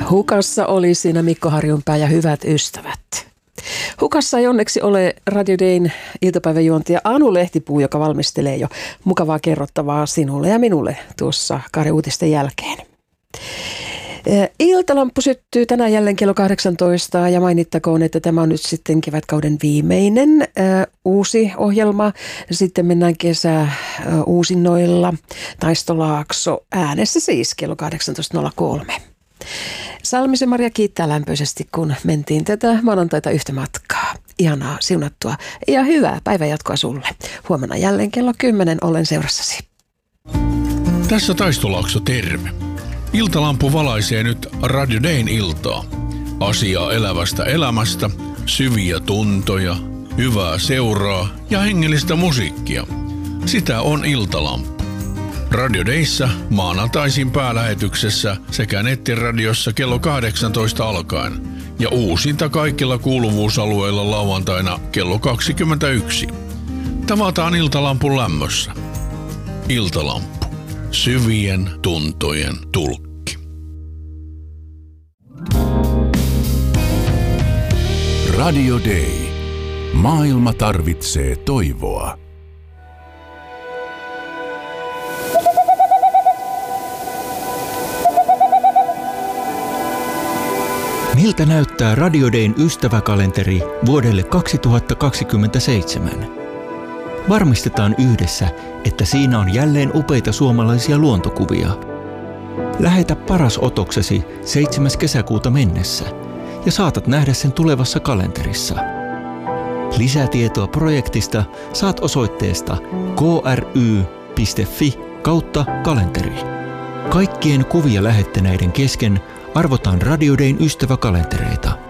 Hukassa oli siinä Mikko Harjunpää ja hyvät ystävät. Hukassa ei onneksi ole Radio Dayn iltapäiväjuontaja Anu Lehtipuu, joka valmistelee jo mukavaa kerrottavaa sinulle ja minulle tuossa 2 uutisten jälkeen. Iltalamppu syttyy tänään jälleen kello 18 ja mainittakoon, että tämä on nyt sitten kevätkauden viimeinen uusi ohjelma. Sitten mennään uusinnoilla. Taistolaakso äänessä siis kello 18.03. Salmisen Maria kiittää lämpöisesti, kun mentiin tätä maanantaita yhtä matkaa. Ihanaa, siunattua ja hyvää päivänjatkoa sulle. Huomenna jälleen kello 10 olen seurassasi. Tässä Taistolaakso, terve. Iltalampu valaisee nyt Radio Dayn iltaa. Asiaa elävästä elämästä, syviä tuntoja, hyvää seuraa ja hengellistä musiikkia. Sitä on Iltalampu. Radio Dayssä maanantaisin päälähetyksessä sekä nettiradiossa kello 18 alkaen ja uusinta kaikilla kuuluvuusalueilla lauantaina kello 21. Tavataan Iltalampun lämmössä. Iltalampu. Syvien tuntojen tulkki. Radio Day. Maailma tarvitsee toivoa. Miltä näyttää Radio Dayn ystäväkalenteri vuodelle 2027? Varmistetaan yhdessä, että siinä on jälleen upeita suomalaisia luontokuvia. Lähetä paras otoksesi 7. kesäkuuta mennessä ja saatat nähdä sen tulevassa kalenterissa. Lisätietoa projektista saat osoitteesta kry.fi/kalenteri. Kaikkien kuvia lähettäneiden kesken arvotaan Radio Dayn ystäväkalentereita.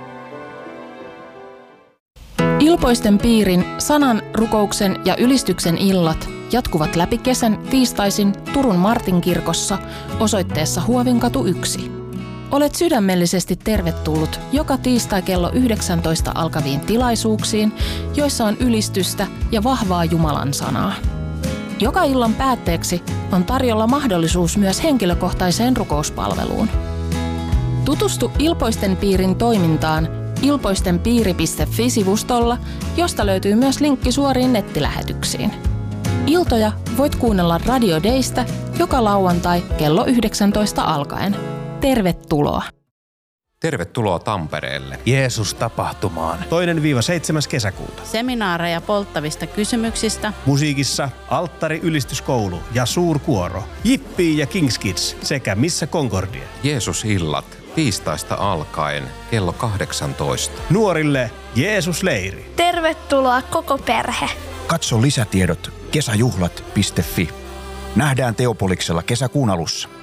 Ilpoisten piirin sanan, rukouksen ja ylistyksen illat jatkuvat läpi kesän tiistaisin Turun Martinkirkossa osoitteessa Huovinkatu 1. Olet sydämellisesti tervetullut joka tiistai kello 19 alkaviin tilaisuuksiin, joissa on ylistystä ja vahvaa Jumalan sanaa. Joka illan päätteeksi on tarjolla mahdollisuus myös henkilökohtaiseen rukouspalveluun. Tutustu Ilpoisten piirin toimintaan ilpoistenpiiri.fi-sivustolla, josta löytyy myös linkki suoriin nettilähetyksiin. Iltoja voit kuunnella Radio Daystä joka lauantai kello 19 alkaen. Tervetuloa! Tervetuloa Tampereelle. Jeesus-tapahtumaan. 2-7. kesäkuuta. Seminaareja polttavista kysymyksistä. Musiikissa Alttari-ylistyskoulu ja suurkuoro. Jippii ja Kings Kids sekä Missä Concordia. Jeesus-illat tiistaista alkaen kello 18. Nuorille Jeesus-leiri. Tervetuloa koko perhe. Katso lisätiedot kesäjuhlat.fi. Nähdään Teopoliksella kesäkuun alussa.